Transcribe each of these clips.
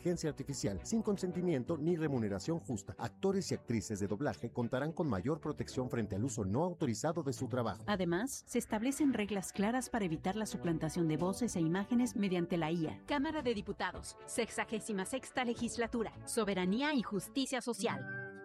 inteligencia artificial, sin consentimiento ni remuneración justa. Actores y actrices de doblaje contarán con mayor protección frente al uso no autorizado de su trabajo. Además, se establecen reglas claras para evitar la suplantación de voces e imágenes mediante la IA. Cámara de Diputados, 66ª Legislatura, Soberanía y Justicia Social.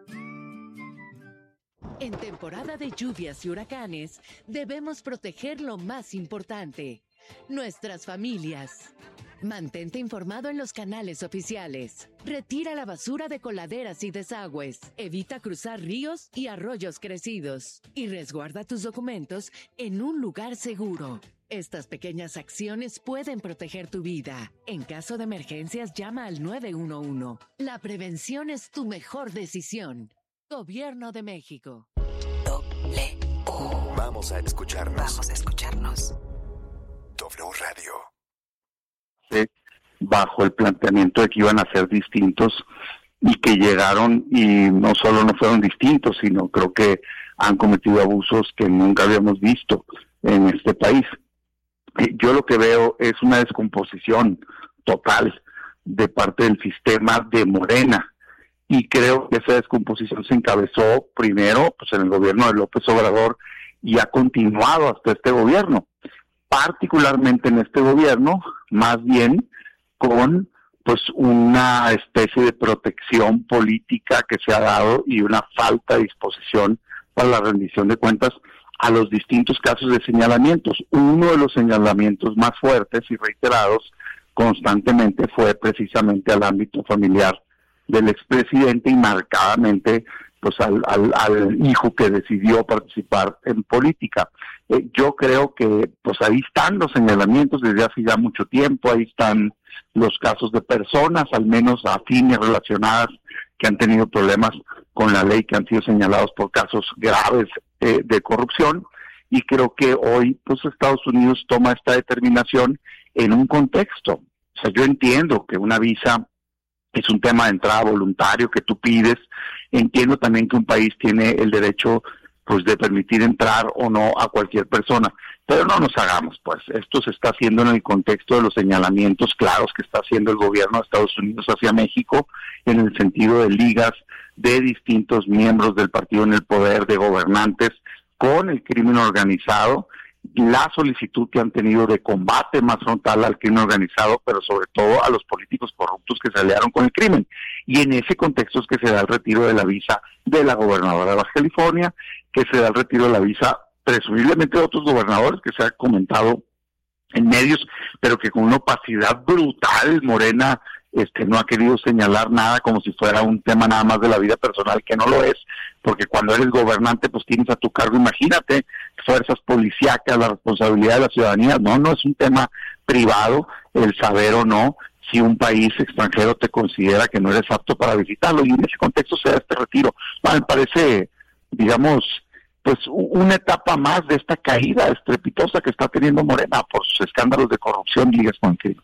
En temporada de lluvias y huracanes, debemos proteger lo más importante, nuestras familias. Mantente informado en los canales oficiales. Retira la basura de coladeras y desagües. Evita cruzar ríos y arroyos crecidos. Y resguarda tus documentos en un lugar seguro. Estas pequeñas acciones pueden proteger tu vida. En caso de emergencias, llama al 911. La prevención es tu mejor decisión. Gobierno de México. Vamos a escucharnos. W Radio. Bajo el planteamiento de que iban a ser distintos y que llegaron y no solo no fueron distintos, sino creo que han cometido abusos que nunca habíamos visto en este país. Yo lo que veo es una descomposición total de parte del sistema de Morena, y creo que esa descomposición se encabezó primero pues en el gobierno de López Obrador y ha continuado hasta este gobierno, particularmente en este gobierno, más bien con pues una especie de protección política que se ha dado y una falta de disposición para la rendición de cuentas a los distintos casos de señalamientos. Uno de los señalamientos más fuertes y reiterados constantemente fue precisamente al ámbito familiar del expresidente y marcadamente pues al hijo que decidió participar en política. Yo creo que pues ahí están los señalamientos desde hace ya mucho tiempo, ahí están los casos de personas, al menos afines, relacionadas, que han tenido problemas con la ley, que han sido señalados por casos graves de corrupción, y creo que hoy pues Estados Unidos toma esta determinación en un contexto. O sea, yo entiendo que una visa es un tema de entrada voluntario que tú pides, entiendo también que un país tiene el derecho pues de permitir entrar o no a cualquier persona, pero no nos hagamos, pues esto se está haciendo en el contexto de los señalamientos claros que está haciendo el gobierno de Estados Unidos hacia México, en el sentido de ligas de distintos miembros del partido en el poder, de gobernantes con el crimen organizado, la solicitud que han tenido de combate más frontal al crimen organizado, pero sobre todo a los políticos corruptos que se aliaron con el crimen. Y en ese contexto es que se da el retiro de la visa de la gobernadora de Baja California, que se da el retiro de la visa presumiblemente de otros gobernadores, que se ha comentado en medios, pero que con una opacidad brutal Morena no ha querido señalar nada, como si fuera un tema nada más de la vida personal, que no lo es, porque cuando eres gobernante pues tienes a tu cargo, imagínate, fuerzas policíacas, la responsabilidad de la ciudadanía. No es un tema privado el saber o no si un país extranjero te considera que no eres apto para visitarlo, y en ese contexto se da este retiro. Me parece, digamos, pues una etapa más de esta caída estrepitosa que está teniendo Morena por sus escándalos de corrupción y ligas con el crimen.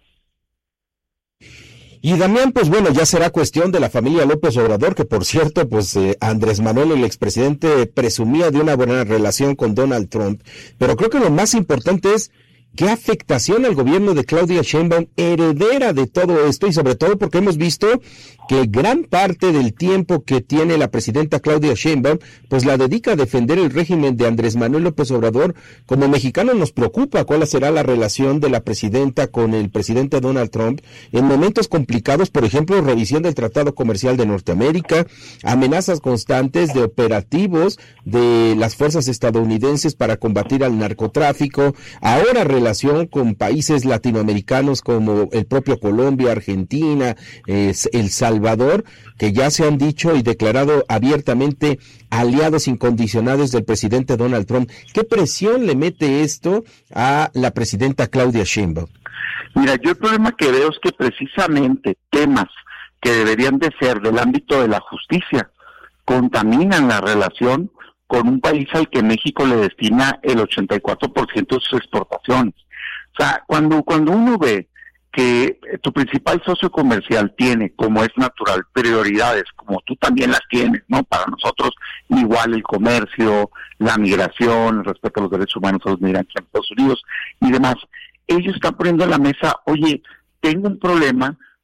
Y Damián, pues bueno, ya será cuestión de la familia López Obrador, que por cierto, pues Andrés Manuel, el expresidente, presumía de una buena relación con Donald Trump, pero creo que lo más importante es qué afectación al gobierno de Claudia Sheinbaum, heredera de todo esto, y sobre todo porque hemos visto que gran parte del tiempo que tiene la presidenta Claudia Sheinbaum, pues la dedica a defender el régimen de Andrés Manuel López Obrador. Como mexicanos nos preocupa cuál será la relación de la presidenta con el presidente Donald Trump en momentos complicados, por ejemplo, revisión del Tratado Comercial de Norteamérica, amenazas constantes de operativos de las fuerzas estadounidenses para combatir al narcotráfico, ahora relación con países latinoamericanos como el propio Colombia, Argentina, El Salvador, que ya se han dicho y declarado abiertamente aliados incondicionales del presidente Donald Trump. ¿Qué presión le mete esto a la presidenta Claudia Sheinbaum? Mira, yo el problema que veo es que precisamente temas que deberían de ser del ámbito de la justicia contaminan la relación con un país al que México le destina el 84% de sus exportaciones. O sea, cuando uno ve que tu principal socio comercial tiene, como es natural, prioridades, como tú también las tienes, ¿no? Para nosotros, igual el comercio, la migración, el respeto a los derechos humanos a los migrantes en Estados Unidos y demás. Ellos están poniendo en la mesa, oye, tengo un problema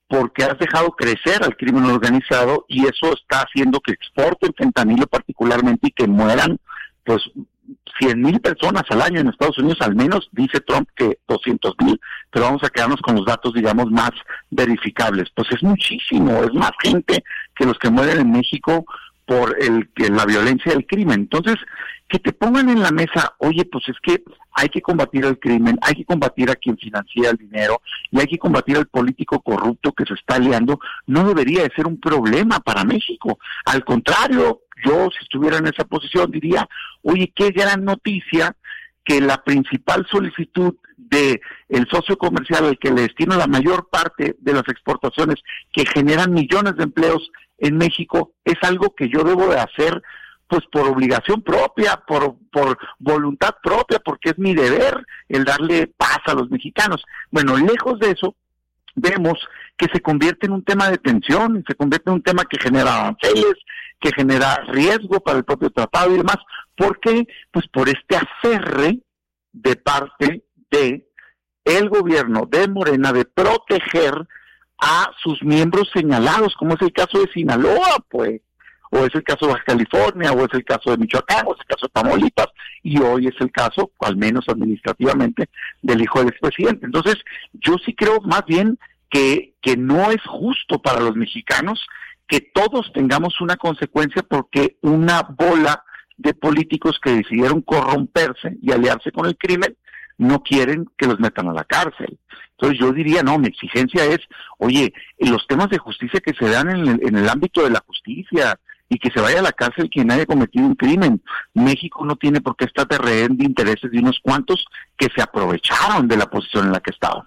porque has dejado crecer al crimen organizado y eso está haciendo que exporten fentanilo particularmente y que mueran, pues, 100,000 personas al año en Estados Unidos, al menos dice Trump que 200,000, pero vamos a quedarnos con los datos, digamos, más verificables. Pues es muchísimo, es más gente que los que mueren en México por la violencia del crimen. Entonces, que te pongan en la mesa, oye, pues es que hay que combatir el crimen, hay que combatir a quien financia el dinero y hay que combatir al político corrupto que se está aliando, no debería de ser un problema para México. Al contrario, yo si estuviera en esa posición diría, oye, qué gran noticia que la principal solicitud de el socio comercial al que le destino la mayor parte de las exportaciones que generan millones de empleos en México es algo que yo debo de hacer pues por obligación propia, por voluntad propia, porque es mi deber el darle paz a los mexicanos. Bueno, lejos de eso, vemos que se convierte en un tema de tensión, se convierte en un tema que genera aranceles, que genera riesgo para el propio tratado y demás. ¿Por qué? Pues por este aferre de parte de el gobierno de Morena de proteger a sus miembros señalados, como es el caso de Sinaloa, pues, o es el caso de Baja California, o es el caso de Michoacán, o es el caso de Tamaulipas, y hoy es el caso, al menos administrativamente, del hijo del expresidente. Entonces, yo sí creo más bien que no es justo para los mexicanos que todos tengamos una consecuencia porque una bola de políticos que decidieron corromperse y aliarse con el crimen no quieren que los metan a la cárcel. Entonces yo diría, no, mi exigencia es, oye, los temas de justicia que se dan en el ámbito de la justicia y que se vaya a la cárcel quien haya cometido un crimen. México no tiene por qué estar de rehén de intereses de unos cuantos que se aprovecharon de la posición en la que estaban.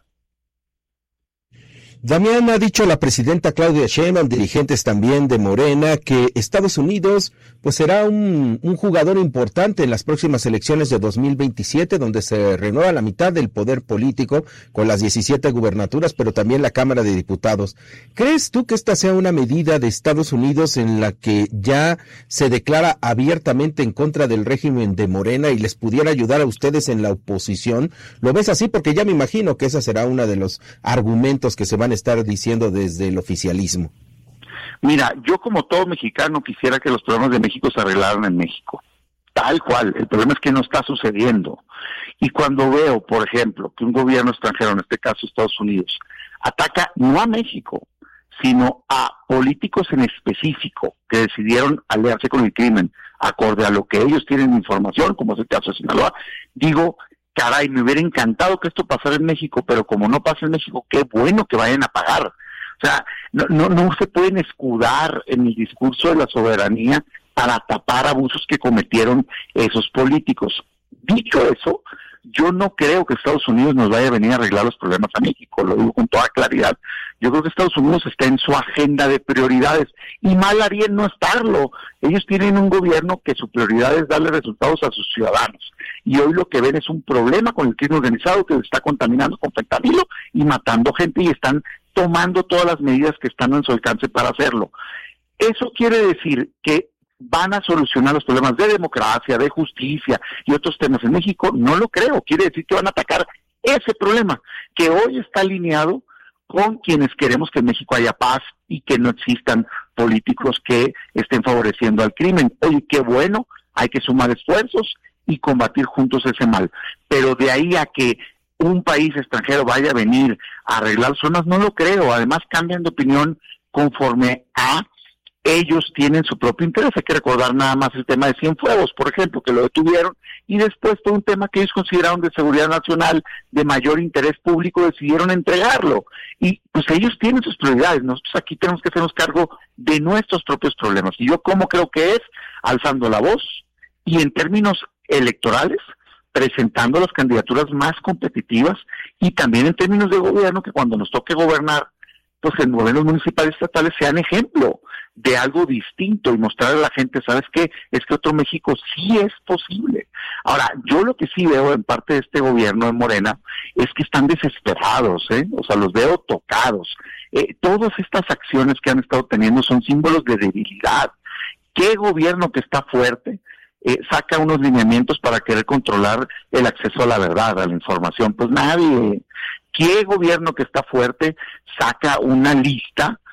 Damián, ha dicho la presidenta Claudia Sheinbaum, dirigentes también de Morena, que Estados Unidos pues será un jugador importante en las próximas elecciones de 2027, donde se renueva la mitad del poder político con las 17 gubernaturas, pero también la Cámara de Diputados. ¿Crees tú que esta sea una medida de Estados Unidos en la que ya se declara abiertamente en contra del régimen de Morena y les pudiera ayudar a ustedes en la oposición? ¿Lo ves así? Porque ya me imagino que esa será uno de los argumentos que se van a estar diciendo desde el oficialismo. Mira, yo como todo mexicano quisiera que los problemas de México se arreglaran en México, tal cual. El problema es que no está sucediendo. Y cuando veo, por ejemplo, que un gobierno extranjero, en este caso Estados Unidos, ataca no a México, sino a políticos en específico que decidieron aliarse con el crimen, acorde a lo que ellos tienen información, como es el caso de Sinaloa, digo, caray, me hubiera encantado que esto pasara en México, pero como no pasa en México, qué bueno que vayan a pagar. O sea, no se pueden escudar en el discurso de la soberanía para tapar abusos que cometieron esos políticos. Dicho eso, yo no creo que Estados Unidos nos vaya a venir a arreglar los problemas a México, lo digo con toda claridad. Yo creo que Estados Unidos está en su agenda de prioridades, y mal harían no estarlo. Ellos tienen un gobierno que su prioridad es darle resultados a sus ciudadanos, y hoy lo que ven es un problema con el crimen organizado que se está contaminando con fentanilo y matando gente, y están tomando todas las medidas que están en su alcance para hacerlo. Eso quiere decir que van a solucionar los problemas de democracia, de justicia y otros temas en México. No lo creo. Quiere decir que van a atacar ese problema, que hoy está alineado con quienes queremos que en México haya paz y que no existan políticos que estén favoreciendo al crimen. Oye, qué bueno, hay que sumar esfuerzos y combatir juntos ese mal. Pero de ahí a que un país extranjero vaya a venir a arreglar zonas, no lo creo. Además cambian de opinión conforme a ellos tienen su propio interés. Hay que recordar nada más el tema de Cienfuegos, por ejemplo, que lo detuvieron, y después todo un tema que ellos consideraron de seguridad nacional, de mayor interés público, decidieron entregarlo. Y pues ellos tienen sus prioridades. Nosotros aquí tenemos que hacernos cargo de nuestros propios problemas. Y yo cómo creo que es, alzando la voz, y en términos electorales, presentando las candidaturas más competitivas, y también en términos de gobierno, que cuando nos toque gobernar, pues en gobiernos municipales y estatales sean ejemplo de algo distinto y mostrarle a la gente, ¿sabes qué? Es que otro México sí es posible. Ahora, yo lo que sí veo en parte de este gobierno de Morena es que están desesperados, o sea, los veo tocados. Todas estas acciones que han estado teniendo son símbolos de debilidad. ¿Qué gobierno que está fuerte saca unos lineamientos para querer controlar el acceso a la verdad, a la información? Pues nadie. Cualquier gobierno que está fuerte saca una lista